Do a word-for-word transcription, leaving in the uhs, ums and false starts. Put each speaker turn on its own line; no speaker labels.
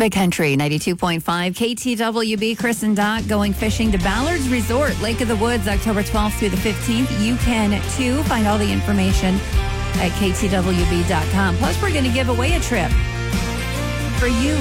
The Country, ninety-two point five, K T W B, Chris and Doc going fishing to Ballard's Resort, Lake of the Woods, October twelfth through the fifteenth. You can, too, find all the information at K T W B dot com. Plus, we're going to give away a trip for you.